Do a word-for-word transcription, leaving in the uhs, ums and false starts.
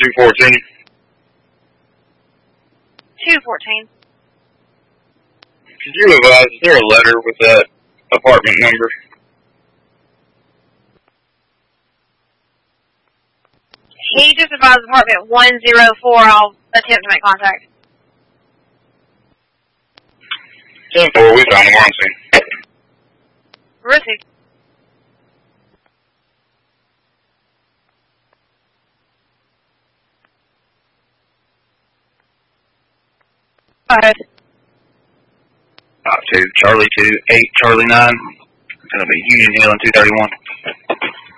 two fourteen. two fourteen. Could you advise, is there a letter with that apartment number? He just advised apartment one zero four. I'll attempt to make contact. ten four, we found him. We're on scene. Received. Go ahead. Uh, two, Charlie two, eight, Charlie nine. It's going to be Union Hill and two thirty-one.